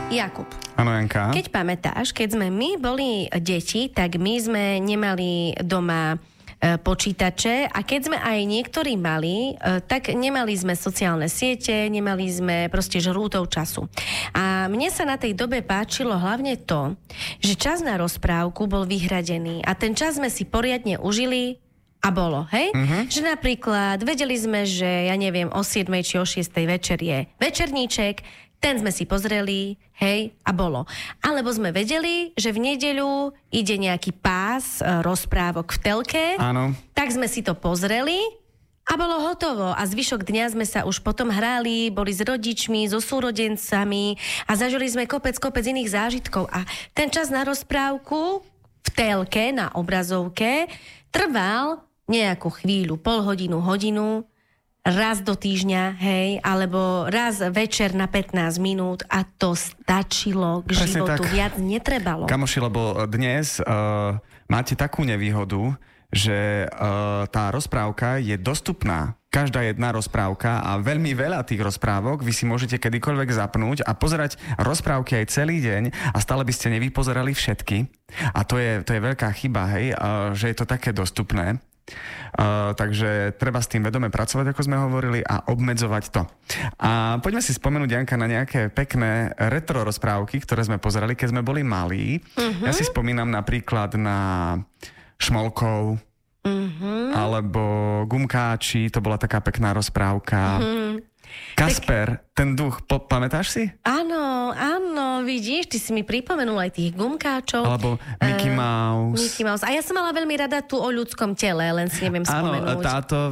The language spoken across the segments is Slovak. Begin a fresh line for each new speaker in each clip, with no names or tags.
Jakub.
Áno, Janka.
Keď pamätáš, keď sme my boli deti, tak my sme nemali doma počítače a keď sme aj niektorí mali, tak nemali sme sociálne siete, nemali sme proste žrútov času. A mne sa na tej dobe páčilo hlavne to, že čas na rozprávku bol vyhradený a ten čas sme si poriadne užili a bolo, hej? Že napríklad vedeli sme, že ja neviem, o 7 či o 6 večer je večerníček, ten sme si pozreli, hej, a bolo. Alebo sme vedeli, že v nedeľu ide nejaký pás rozprávok v telke.
Áno.
Tak sme si to pozreli a bolo hotovo. A zvyšok dňa sme sa už potom hrali, boli s rodičmi, so súrodencami a zažili sme kopec iných zážitkov. A ten čas na rozprávku v telke, na obrazovke, trval nejakú chvíľu, pol hodinu, hodinu, raz do týždňa, hej, alebo raz večer na 15 minút a to stačilo k
Presne
životu.
tak.
Viac netrebalo.
Kamoši, lebo dnes máte takú nevýhodu, že tá rozprávka je dostupná. Každá jedna rozprávka a veľmi veľa tých rozprávok vy si môžete kedykoľvek zapnúť a pozerať rozprávky aj celý deň a stále by ste nevypozerali všetky. A to je veľká chyba, hej, že je to také dostupné. Takže treba s tým vedome pracovať, ako sme hovorili, a obmedzovať to. A poďme si spomenúť, Janka, na nejaké pekné retro rozprávky, ktoré sme pozerali, keď sme boli malí. Ja si spomínam napríklad na Šmolkov, alebo Gumkáči, to bola taká pekná rozprávka. Kasper, ten duch, pamätáš si?
Áno, vidíš, ty si mi pripomenul aj tých Gumkáčov.
Alebo Mickey Mouse.
A ja som mala veľmi rada tu o ľudskom tele, len si neviem spomenúť.
Áno, táto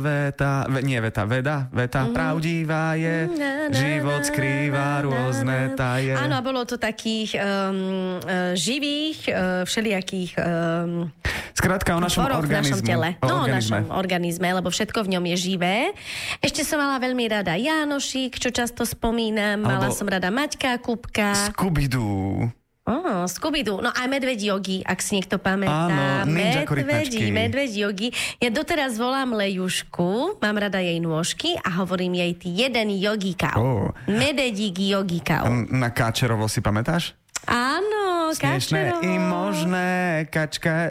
veda, pravdivá je, život skrýva rôzne taje.
Áno, a bolo to takých živých, všelijakých
skrátka o našom organizme.
V našom tele. O našom organizme, lebo všetko v ňom je živé. Ešte som mala veľmi rada Jánošík, čo často spomínam. Mala som rada Maťka, Kupka.
Scooby-Doo.
Scooby-Doo. No aj Medveď Jogi, ak si niekto pamätá.
Áno, Ninja korytnačky.
Medveď Jogi. Ja doteraz volám Lejušku, mám rada jej nôžky a hovorím jej ty jeden jogikau. Medvedík jogikau.
Na Káčerovo si pamätáš?
Áno,
Káčerovo. I možné, kačka.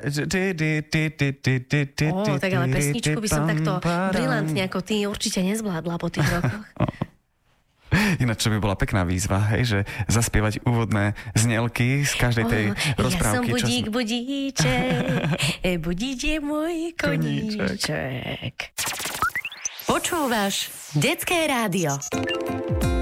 Tak ale pesničku by som takto brilantne ako ty určite nezvládla po tých rokoch.
Ináč, čo by bola pekná výzva, hej, že zaspievať úvodné znelky z každej tej rozprávky.
Ja som budíček, budíč je môj koníček.
Počúvaš Detské rádio.